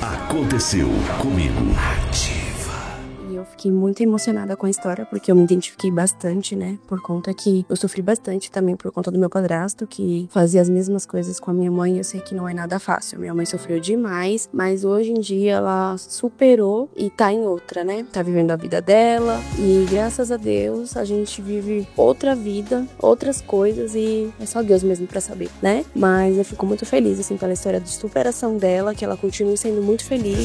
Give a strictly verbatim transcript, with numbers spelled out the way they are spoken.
Aconteceu comigo. E eu fiquei muito emocionada com a história, porque eu me identifiquei bastante, né? Por conta que eu sofri bastante também por conta do meu padrasto, que fazia as mesmas coisas com a minha mãe. Eu sei que não é nada fácil. Minha mãe sofreu demais, mas hoje em dia ela superou e tá em outra, né? Tá vivendo a vida dela e graças a Deus a gente vive outra vida, outras coisas e é só Deus mesmo pra saber, né? Mas eu fico muito feliz, assim, pela história de superação dela, que ela continue sendo muito feliz.